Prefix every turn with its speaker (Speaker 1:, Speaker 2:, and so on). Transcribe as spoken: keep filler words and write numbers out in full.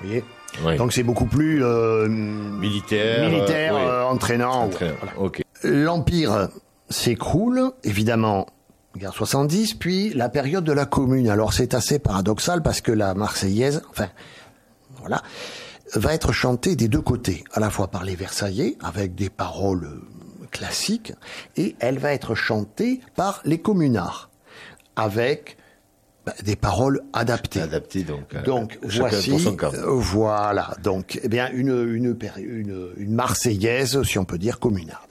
Speaker 1: voyez.
Speaker 2: Oui.
Speaker 1: Donc c'est beaucoup plus euh,
Speaker 2: militaire,
Speaker 1: militaire
Speaker 2: euh, oui.
Speaker 1: euh, entraînant.
Speaker 2: Entraînant.
Speaker 1: Voilà.
Speaker 2: Ok.
Speaker 1: L'Empire s'écroule, évidemment, guerre soixante-dix, puis la période de la Commune. Alors c'est assez paradoxal parce que la Marseillaise, enfin, voilà, va être chantée des deux côtés, à la fois par les Versaillais, avec des paroles classiques, et elle va être chantée par les communards, avec bah, des paroles adaptées.
Speaker 2: Adaptées, donc.
Speaker 1: Donc
Speaker 2: euh,
Speaker 1: voici,
Speaker 2: pour son camp.
Speaker 1: euh, voilà, donc, eh bien, une, une, une, une Marseillaise, si on peut dire, communale.